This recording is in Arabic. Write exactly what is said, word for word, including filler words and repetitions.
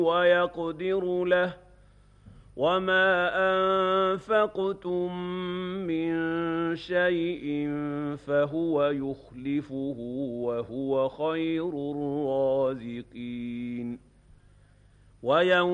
ويقدر له وما أنفقتم من شيء فهو يخلفه وهو خير الرازقين ويوم